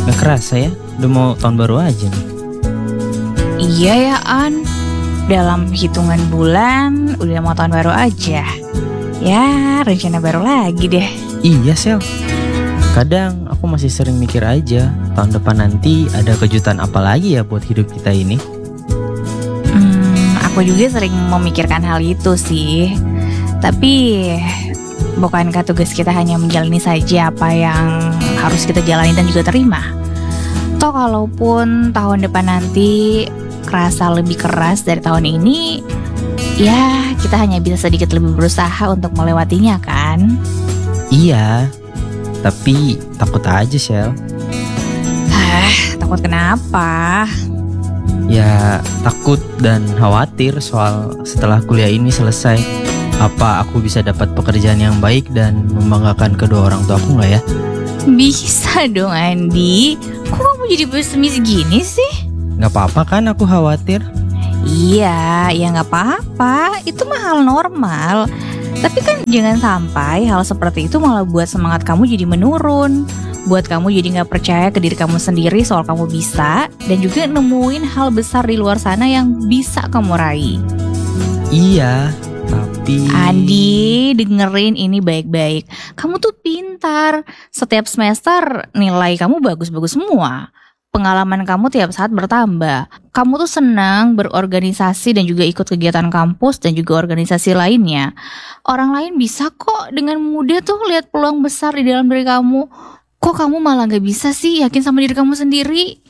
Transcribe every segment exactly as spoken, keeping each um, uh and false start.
Gak kerasa ya, udah mau tahun baru aja nih. Iya ya An, dalam hitungan bulan udah mau tahun baru aja. Ya rencana baru lagi deh. Iya Sel, kadang aku masih sering mikir aja, tahun depan nanti ada kejutan apa lagi ya buat hidup kita ini. Hmm, aku juga sering memikirkan hal itu sih. Tapi bukankah tugas kita hanya menjalani saja apa yang harus kita jalani dan juga terima? Toh kalaupun tahun depan nanti kerasa lebih keras dari tahun ini, ya kita hanya bisa sedikit lebih berusaha untuk melewatinya kan? Iya, tapi takut aja Sel. Hah, takut kenapa? Ya takut dan khawatir soal setelah kuliah ini selesai, apa aku bisa dapat pekerjaan yang baik dan membanggakan kedua orang tua aku gak ya? Bisa dong Andi. Kok kamu jadi pesimis gini sih? Gak apa-apa kan aku khawatir? Iya, ya gak apa-apa. Itu mah hal normal. Tapi kan jangan sampai hal seperti itu malah buat semangat kamu jadi menurun, buat kamu jadi gak percaya ke diri kamu sendiri soal kamu bisa, dan juga nemuin hal besar di luar sana yang bisa kamu raih. Iya, tapi... Andi, dengerin ini baik-baik. Kamu tuh pintar. Setiap semester nilai kamu bagus-bagus semua. Pengalaman kamu tiap saat bertambah. Kamu tuh senang berorganisasi dan juga ikut kegiatan kampus dan juga organisasi lainnya. Orang lain bisa kok dengan mudah tuh lihat peluang besar di dalam diri kamu. Kok kamu malah gak bisa sih yakin sama diri kamu sendiri?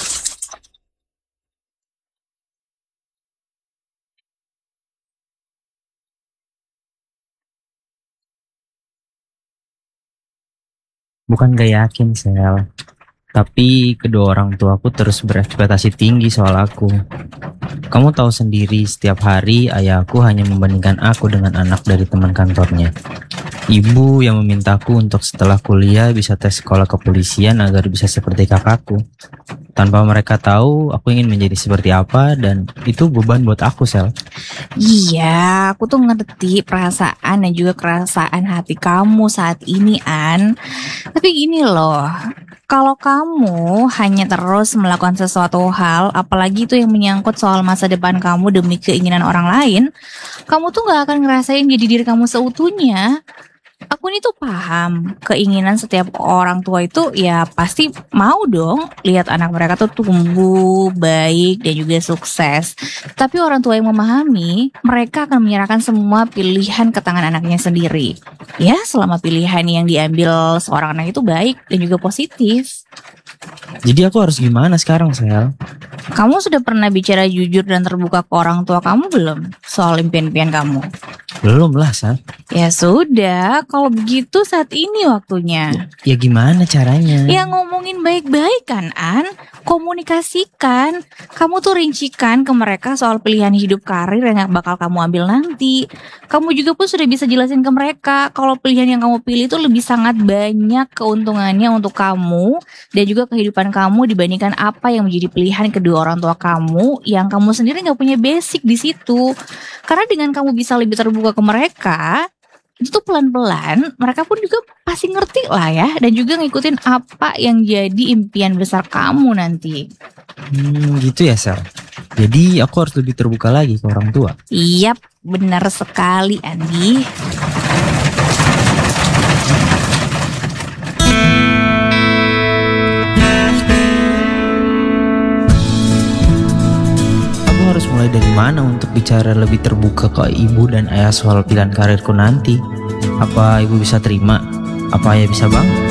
Bukan gak yakin Sel, tapi kedua orang tuaku terus berekspektasi tinggi soal aku. Kamu tahu sendiri, setiap hari ayahku hanya membandingkan aku dengan anak dari teman kantornya. Ibu yang memintaku untuk setelah kuliah bisa tes sekolah kepolisian agar bisa seperti kakakku. Tanpa mereka tahu aku ingin menjadi seperti apa, dan itu beban buat aku Sel. Iya, aku tuh ngerti perasaan dan juga kerasaan hati kamu saat ini An. Tapi gini loh, kalau kamu hanya terus melakukan sesuatu hal, apalagi itu yang menyangkut soal masa depan kamu demi keinginan orang lain, kamu tuh gak akan ngerasain jadi diri kamu seutuhnya. Aku ini tuh paham, keinginan setiap orang tua itu ya pasti mau dong lihat anak mereka tuh tumbuh, baik dan juga sukses. Tapi orang tua yang memahami, mereka akan menyerahkan semua pilihan ke tangan anaknya sendiri. Ya selama pilihan yang diambil seorang anak itu baik dan juga positif. Jadi aku harus gimana sekarang Sel? Kamu sudah pernah bicara jujur dan terbuka ke orang tua kamu belum soal impian-impian kamu? Belum lah Sel. Ya sudah, kalau begitu saat ini waktunya. Ya gimana caranya? Ya ngomongin baik-baik kan An, komunikasikan. Kamu tuh rincikan ke mereka soal pilihan hidup karir yang bakal kamu ambil nanti. Kamu juga pun sudah bisa jelasin ke mereka kalau pilihan yang kamu pilih itu lebih sangat banyak keuntungannya untuk kamu dan juga kehidupan kamu dibandingkan apa yang menjadi pilihan kedua orang tua kamu yang kamu sendiri gak punya basic di situ. Karena dengan kamu bisa lebih terbuka ke mereka, itu tuh pelan-pelan mereka pun juga pasti ngerti lah ya, dan juga ngikutin apa yang jadi impian besar kamu nanti. Hmm, gitu ya Sel. Jadi aku harus lebih terbuka lagi ke orang tua. Iya, benar sekali Andi. Harus mulai dari mana untuk bicara lebih terbuka ke ibu dan ayah soal pilihan karirku nanti? Apa ibu bisa terima? Apa ayah bisa bang?